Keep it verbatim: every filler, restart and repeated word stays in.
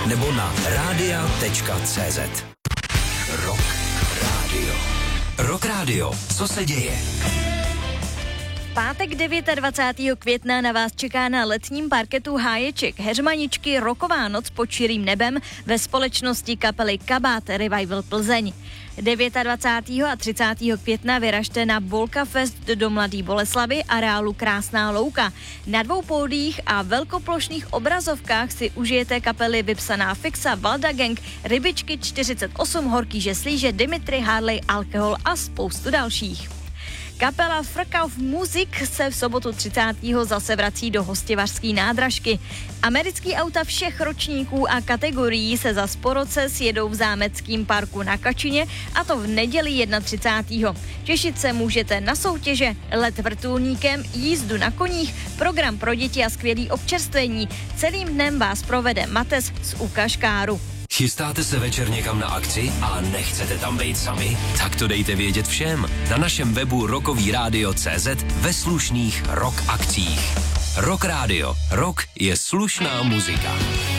nebo na radia tečka cé zet. Rock Radio. Rock Radio. Co se děje? Pátek dvacátého devátého května na vás čeká na letním parketu Háječek Heřmaničky roková noc pod širým nebem ve společnosti kapely Kabát Revival Plzeň. dvacátého devátého a třicátého května vyražte na Bolka Fest do Mladý Boleslavi areálu Krásná louka. Na dvou pódiích a velkoplošných obrazovkách si užijete kapely Vypsaná fixa, Valda Gang, Rybičky čtyřicet osm, Horký žeslíže, Dimitri, Harley, Alkohol a spoustu dalších. Kapela Frkauf Musik se v sobotu třicátého zase vrací do Hostivařský nádražky. Americký auta všech ročníků a kategorií se za po roce sjedou v Zámeckém parku na Kačině, a to v neděli třicátého prvního Těšit se můžete na soutěže, let vrtulníkem, jízdu na koních, program pro děti a skvělý občerstvení. Celým dnem vás provede Mates z Ukaškáru. Chystáte se večer někam na akci a nechcete tam být sami? Tak to dejte vědět všem na našem webu rockový rádio tečka cé zet ve slušných rock akcích. Rock Radio. Rock je slušná muzika.